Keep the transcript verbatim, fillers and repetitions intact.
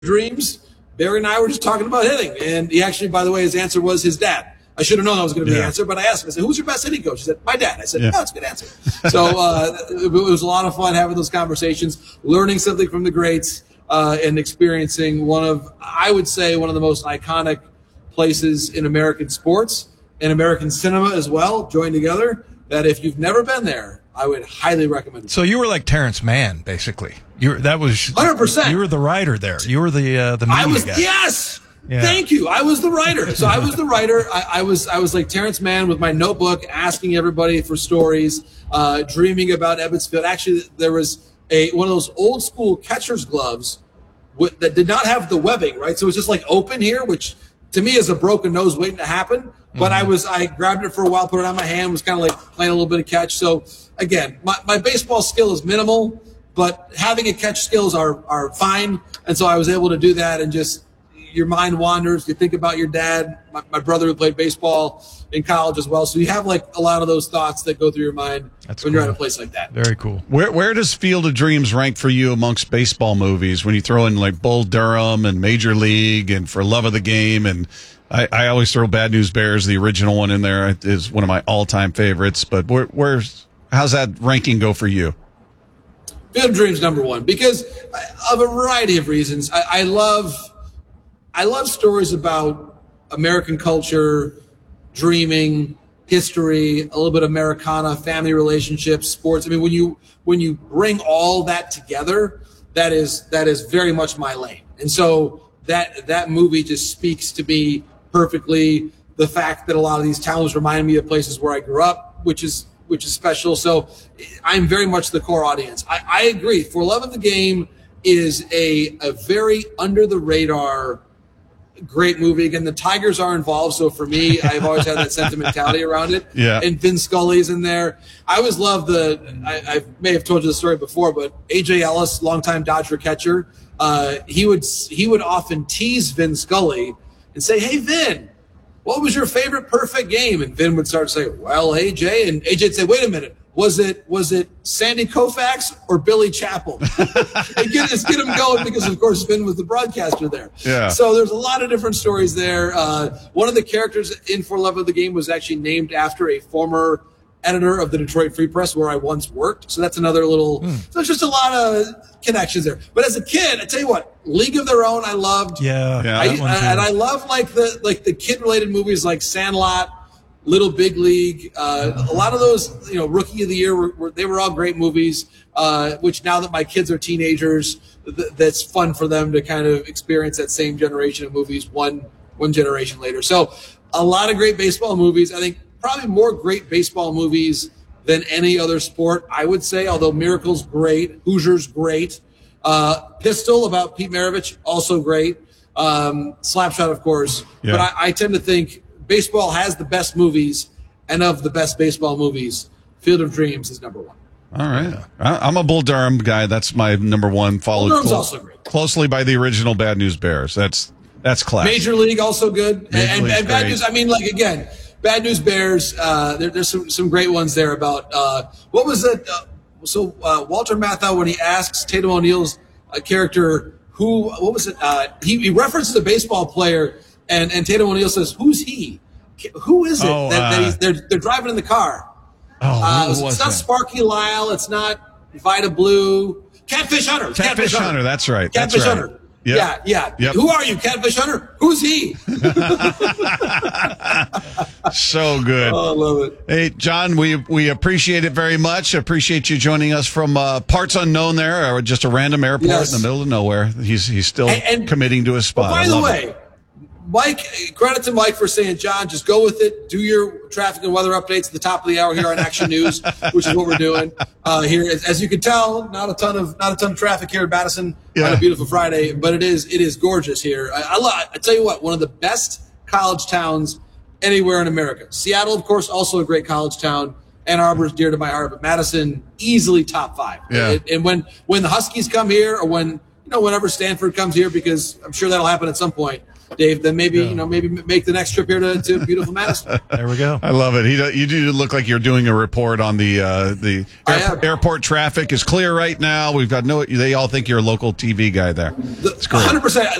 dreams, Barry and I were just talking about hitting. And he actually, by the way, his answer was his dad. I should have known that was going to be yeah. the answer, but I asked him, I said, who's your best hitting coach? He said, my dad. I said, yeah. oh, that's a good answer. So uh, it was a lot of fun having those conversations, learning something from the greats, uh, and experiencing one of, I would say, one of the most iconic places in American sports and American cinema as well, joined together, that if you've never been there, I would highly recommend it. So you were like Terrence Mann, basically. You were, that was one hundred percent. You were the writer there. You were the uh, the media I was guy. Yes. Yeah. Thank you. I was the writer. So I was the writer. I, I was I was like Terrence Mann with my notebook, asking everybody for stories, uh, dreaming about Ebbets Field. Actually, there was a one of those old school catcher's gloves with, that did not have the webbing, right? So it was just like open here, which to me is a broken nose waiting to happen. But mm-hmm. I was I grabbed it for a while, put it on my hand, was kind of like playing a little bit of catch. So again, my, my baseball skill is minimal, but having a catch skills are are fine. And so I was able to do that, and just your mind wanders. You think about your dad, my, my brother who played baseball in college as well. So you have like a lot of those thoughts that go through your mind That's when cool. you're at a place like that. Very cool. Where where does Field of Dreams rank for you amongst baseball movies when you throw in like Bull Durham and Major League and For Love of the Game? And I, I always throw Bad News Bears, the original one, in there. It is one of my all-time favorites. But where, where's how's that ranking go for you? Field of Dreams number one, because of a variety of reasons. I, I love I love stories about American culture, dreaming, history, a little bit of Americana, family relationships, sports. I mean, when you when you bring all that together, that is that is very much my lane. And so that that movie just speaks to me perfectly. The fact that a lot of these towns remind me of places where I grew up, which is which is special. So I'm very much the core audience. I, I agree. For Love of the Game is a a very under the radar great movie. Again, the Tigers are involved, so for me, I've always had that sentimentality around it. Yeah. And Vin Scully's in there. I always love the, I, I may have told you the story before, but A J Ellis, longtime Dodger catcher, uh, he would he would often tease Vin Scully and say, hey, Vin, what was your favorite perfect game? And Vin would start to say, well, A J. And A J'd say, wait a minute. Was it was it Sandy Koufax or Billy Chappell? And get, just get him going, because, of course, Vin was the broadcaster there. Yeah. So there's a lot of different stories there. Uh, one of the characters in For Love of the Game was actually named after a former editor of the Detroit Free Press where I once worked. So that's another little mm. – so there's just a lot of connections there. But as a kid, I tell you what, League of Their Own I loved. Yeah. yeah I, and I love like the like the kid-related movies like Sandlot, Little Big League, uh, a lot of those, you know, Rookie of the Year, were, were, they were all great movies, uh, which now that my kids are teenagers, th- that's fun for them to kind of experience that same generation of movies one one generation later. So a lot of great baseball movies. I think probably more great baseball movies than any other sport, I would say, although Miracle's great, Hoosiers great, uh, Pistol about Pete Maravich, also great, um, Slapshot, of course. Yeah. But I, I tend to think baseball has the best movies, and of the best baseball movies, Field of Dreams is number one. All right. I'm a Bull Durham guy. That's my number one, followed Bull Durham's clo- also great. closely by the original Bad News Bears. That's that's class. Major League also good. Major and, League's and Bad great. News, I mean, like, again, Bad News Bears, uh, there, there's some, some great ones there about, uh, what was it? Uh, so uh, Walter Matthau, when he asks Tatum O'Neal's uh, character, who, what was it? Uh, he, he references a baseball player, and, and Tatum O'Neal says, who's he? Who is it oh, that, uh, that he's, they're they're driving in the car? Oh, uh, who it's was not that? Sparky Lyle. It's not Vita Blue. Catfish Hunter. Catfish, Catfish Hunter. Hunter. That's right. Catfish That's right. Hunter. Yep. Yeah, yeah. Yep. Who are you, Catfish Hunter? Who's he? So good. Oh, I love it. Hey, John, we we appreciate it very much. Appreciate you joining us from uh, parts unknown there, or just a random airport Yes. in the middle of nowhere. He's he's still And- and- committing to his spot. But by I the love way, it. Mike, credit to Mike for saying, John, just go with it. Do your traffic and weather updates at the top of the hour here on Action News, which is what we're doing uh, here. As, as you can tell, not a ton of not a ton of traffic here in Madison Yeah. on a beautiful Friday, but it is it is gorgeous here. I, I, love, I tell you what, one of the best college towns anywhere in America. Seattle, of course, also a great college town. Ann Arbor is dear to my heart, but Madison easily top five. Yeah. And, and when when the Huskies come here, or when you know whenever Stanford comes here, because I'm sure that'll happen at some point. Dave, then maybe you know maybe make the next trip here to, to beautiful Madison. There we go. I love it. He, you do look like you're doing a report on the uh, the airport, am. airport traffic is clear right now. We've got no. They all think you're a local T V guy there. one hundred percent.